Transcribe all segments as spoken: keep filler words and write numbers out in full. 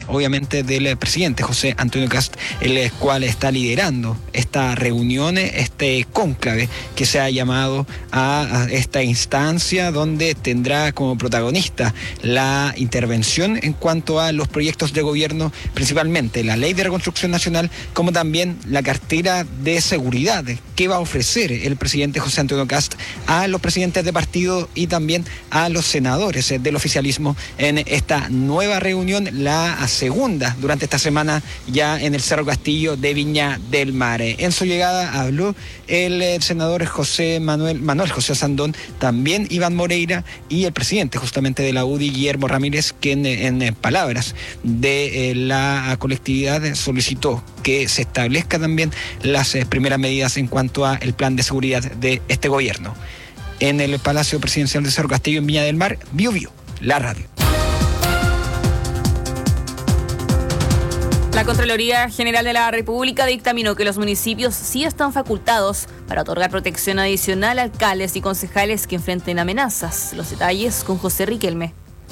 obviamente del presidente José Antonio Kast, el cual está liderando esta reunión, este cónclave que se ha llamado a esta instancia, donde tendrá como protagonista la intervención en cuanto a los proyectos de gobierno, principalmente la Ley de Reconstrucción Nacional, como también la cartera de seguridad que va a ofrecer el presidente José Antonio Kast a los presidentes de partido y también a los senadores del oficialismo en esta nueva reunión, la segunda durante esta semana ya en el Cerro Castillo de Viña del Mar. En su llegada habló el senador José Manuel, Manuel José Sandón, también Iván Moreira y el presidente justamente de la U D I, Guillermo Ramírez, quien en, en palabras de eh, la colectividad solicitó que se establezcan también las eh, primeras medidas en cuanto a el plan de seguridad de este gobierno. En el Palacio Presidencial de Cerro Castillo en Viña del Mar, Bio Bio, la radio. La Contraloría General de la República dictaminó que los municipios sí están facultados para otorgar protección adicional a alcaldes y concejales que enfrenten amenazas. Los detalles con José Riquelme.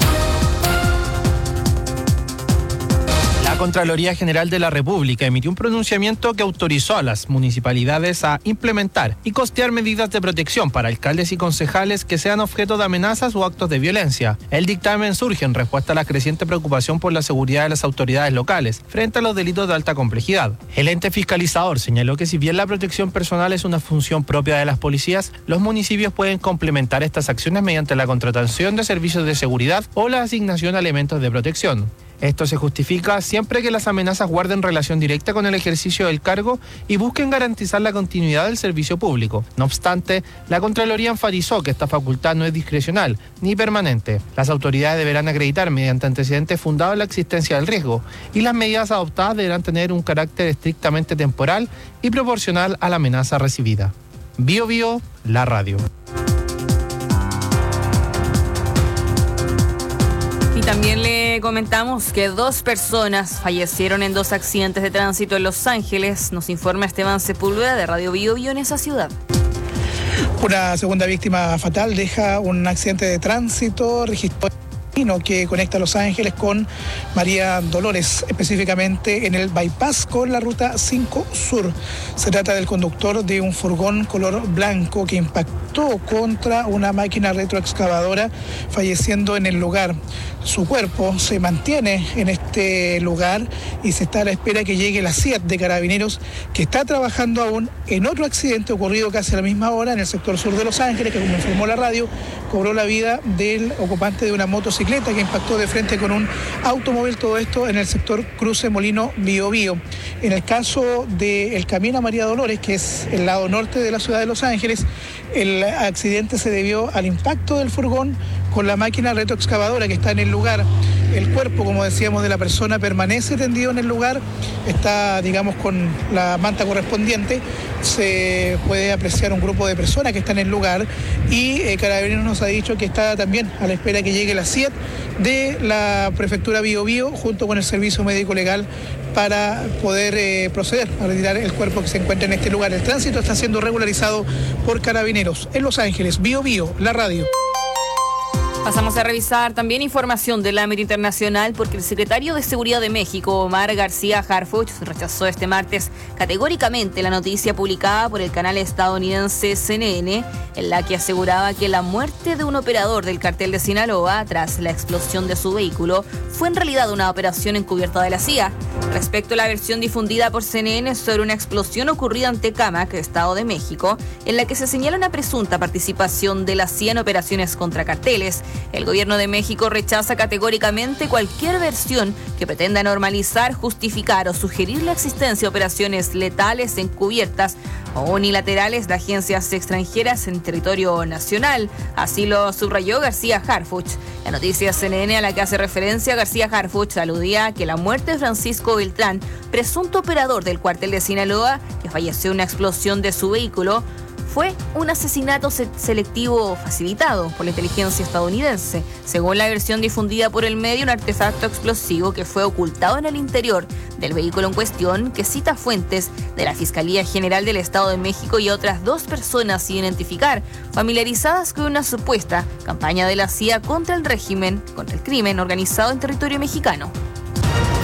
La Contraloría General de la República emitió un pronunciamiento que autorizó a las municipalidades a implementar y costear medidas de protección para alcaldes y concejales que sean objeto de amenazas o actos de violencia. El dictamen surge en respuesta a la creciente preocupación por la seguridad de las autoridades locales frente a los delitos de alta complejidad. El ente fiscalizador señaló que si bien la protección personal es una función propia de las policías, los municipios pueden complementar estas acciones mediante la contratación de servicios de seguridad o la asignación de elementos de protección. Esto se justifica siempre que las amenazas guarden relación directa con el ejercicio del cargo y busquen garantizar la continuidad del servicio público. No obstante, la Contraloría enfatizó que esta facultad no es discrecional ni permanente. Las autoridades deberán acreditar mediante antecedentes fundados la existencia del riesgo y las medidas adoptadas deberán tener un carácter estrictamente temporal y proporcional a la amenaza recibida. Bio Bio, la radio. Y también le comentamos que dos personas fallecieron en dos accidentes de tránsito en Los Ángeles. Nos informa Esteban Sepúlveda de Radio Bio Bio en esa ciudad. Una segunda víctima fatal deja un accidente de tránsito registrado que conecta Los Ángeles con María Dolores, específicamente en el bypass con la ruta cinco Sur. Se trata del conductor de un furgón color blanco que impactó contra una máquina retroexcavadora, falleciendo en el lugar. Su cuerpo se mantiene en este lugar y se está a la espera que llegue la C I A T de Carabineros, que está trabajando aún en otro accidente ocurrido casi a la misma hora en el sector sur de Los Ángeles, que, como informó la radio, cobró la vida del ocupante de una motocicleta que impactó de frente con un automóvil, todo esto en el sector Cruce Molino Bio Bio. En el caso del camino a María Dolores, que es el lado norte de la ciudad de Los Ángeles, el accidente se debió al impacto del furgón con la máquina retroexcavadora que está en el lugar. El cuerpo, como decíamos, de la persona permanece tendido en el lugar, está, digamos, con la manta correspondiente. Se puede apreciar un grupo de personas que están en el lugar y eh, Carabineros nos ha dicho que está también a la espera que llegue la C I A T de la prefectura Bio Bio junto con el servicio médico legal para poder eh, proceder a retirar el cuerpo que se encuentra en este lugar. El tránsito está siendo regularizado por Carabineros en Los Ángeles. Bio Bio, la radio. Pasamos a revisar también información del ámbito internacional porque el secretario de Seguridad de México, Omar García Harfuch, rechazó este martes categóricamente la noticia publicada por el canal estadounidense C N N, en la que aseguraba que la muerte de un operador del cartel de Sinaloa tras la explosión de su vehículo fue en realidad una operación encubierta de la C I A. Respecto a la versión difundida por C N N sobre una explosión ocurrida en Tecámac, Estado de México, en la que se señala una presunta participación de la C I A en operaciones contra carteles, el gobierno de México rechaza categóricamente cualquier versión que pretenda normalizar, justificar o sugerir la existencia de operaciones letales encubiertas o unilaterales de agencias extranjeras en territorio nacional. Así lo subrayó García Harfuch. La noticia C N N a la que hace referencia García Harfuch aludía a que la muerte de Francisco Beltrán, presunto operador del cuartel de Sinaloa, que falleció en una explosión de su vehículo, fue un asesinato se- selectivo facilitado por la inteligencia estadounidense. Según la versión difundida por el medio, un artefacto explosivo que fue ocultado en el interior del vehículo en cuestión, que cita fuentes de la Fiscalía General del Estado de México y otras dos personas sin identificar, familiarizadas con una supuesta campaña de la C I A contra el régimen, contra el crimen organizado en territorio mexicano.